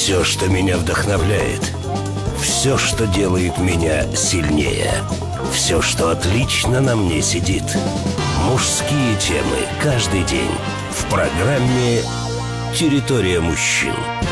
Все, что меня вдохновляет, все, что делает меня сильнее, все, что отлично на мне сидит. Мужские темы каждый день в программе «Территория мужчин».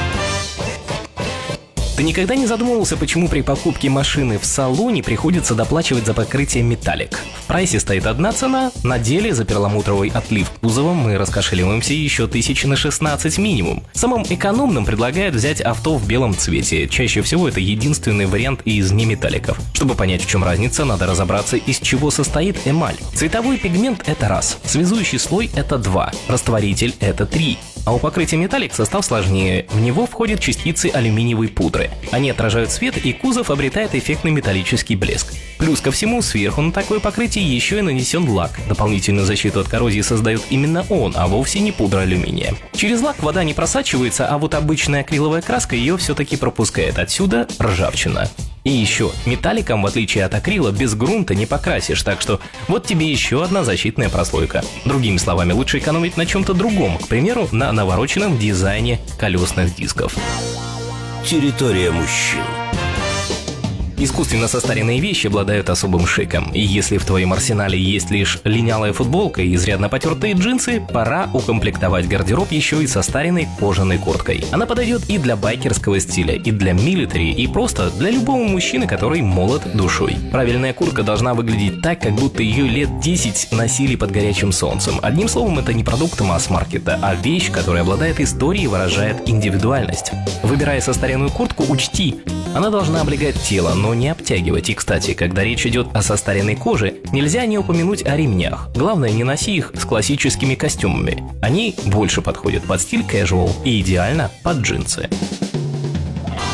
Ты никогда не задумывался, почему при покупке машины в салоне приходится доплачивать за покрытие металлик? В прайсе стоит одна цена, на деле за перламутровый отлив кузова мы раскошеливаемся еще 16 минимум. Самым экономным предлагают взять авто в белом цвете. Чаще всего это единственный вариант из неметалликов. Чтобы понять, в чем разница, надо разобраться, из чего состоит эмаль. Цветовой пигмент – это раз, связующий слой – это 2, растворитель – это 3. А у покрытия металлик состав сложнее. В него входят частицы алюминиевой пудры. Они отражают свет, и кузов обретает эффектный металлический блеск. Плюс ко всему, сверху на такое покрытие еще и нанесен лак. Дополнительную защиту от коррозии создает именно он, а вовсе не пудра алюминия. Через лак вода не просачивается, а вот обычная акриловая краска ее все-таки пропускает. Отсюда ржавчина. И еще, металликом, в отличие от акрила, без грунта не покрасишь, так что вот тебе еще одна защитная прослойка. Другими словами, лучше экономить на чем-то другом, к примеру, на навороченном дизайне колесных дисков. Территория мужчин. Искусственно состаренные вещи обладают особым шиком. И если в твоем арсенале есть лишь линялая футболка и изрядно потертые джинсы, пора укомплектовать гардероб еще и состаренной кожаной курткой. Она подойдет и для байкерского стиля, и для милитари, и просто для любого мужчины, который молод душой. Правильная куртка должна выглядеть так, как будто ее лет 10 носили под горячим солнцем. Одним словом, это не продукт масс-маркета, а вещь, которая обладает историей и выражает индивидуальность. Выбирая состаренную куртку, учти, она должна облегать тело, но не обтягивать. И, кстати, когда речь идет о состаренной коже, нельзя не упомянуть о ремнях. Главное, не носи их с классическими костюмами. Они больше подходят под стиль casual и идеально под джинсы.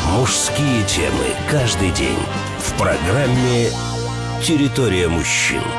Мужские темы каждый день в программе «Территория мужчин».